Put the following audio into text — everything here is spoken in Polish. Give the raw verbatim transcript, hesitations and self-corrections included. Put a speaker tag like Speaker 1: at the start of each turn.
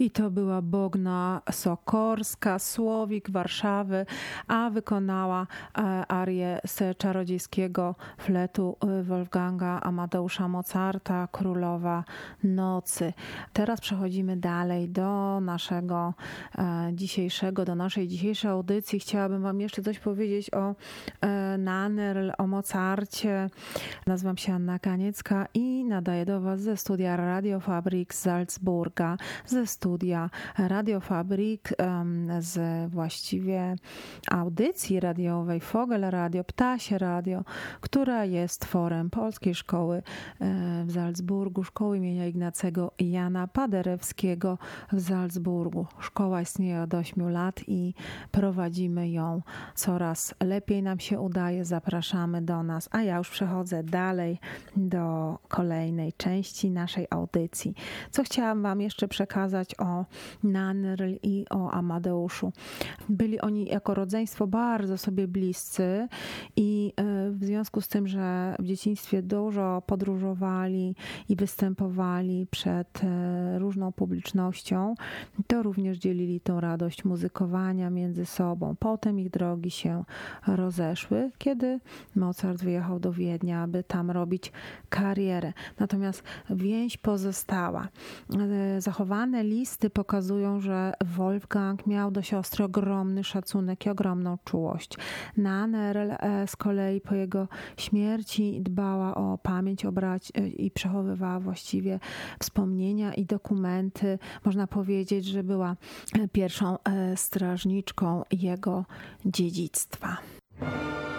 Speaker 1: I to była Bogna Sokorska, Słowik Warszawy, a wykonała arię z czarodziejskiego fletu Wolfganga Amadeusza Mozarta, Królowa Nocy. Teraz przechodzimy dalej do naszego dzisiejszego, do naszej dzisiejszej audycji. Chciałabym wam jeszcze coś powiedzieć o Nannerl, o Mozarcie. Nazywam się Anna Kaniecka i nadaję do was ze studia Radio Fabrik z Salzburga, ze studia Radio Fabrik, z właściwie audycji radiowej Vogel Radio, Ptasie Radio, która jest tworem Polskiej Szkoły w Salzburgu, Szkoły imienia Ignacego Jana Paderewskiego w Salzburgu. Szkoła istnieje od ośmiu lat i prowadzimy ją coraz lepiej nam się udaje. Zapraszamy do nas, a ja już przechodzę dalej do kolejnej części naszej audycji. Co chciałam wam jeszcze przekazać o Nannerl i o Amadeuszu. Byli oni jako rodzeństwo bardzo sobie bliscy i w związku z tym, że w dzieciństwie dużo podróżowali i występowali przed różną publicznością, to również dzielili tą radość muzykowania między sobą. Potem ich drogi się rozeszły, kiedy Mozart wyjechał do Wiednia, aby tam robić karierę. Natomiast więź pozostała. Zachowane listy pokazują, że Wolfgang miał do siostry ogromny szacunek i ogromną czułość. Nannerl z kolei po jego śmierci dbała o pamięć o braci i przechowywała właściwie wspomnienia i dokumenty. Można powiedzieć, że była pierwszą strażniczką jego dziedzictwa.